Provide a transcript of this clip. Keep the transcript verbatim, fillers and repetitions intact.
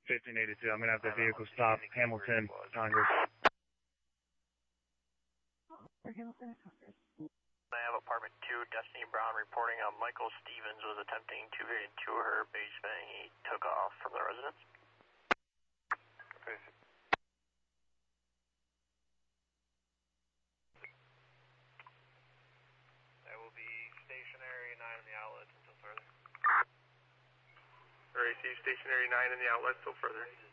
fifteen eighty-two. I'm going to have the vehicle stop Hamilton, Congress. For Hamilton, Congress. I have apartment two, Destiny Brown, reporting on Michael Stevens was attempting to get into her basement. He took off from the residence. Okay. That will be stationary nine in the outlets until further. R A C stationary nine in the outlets until further.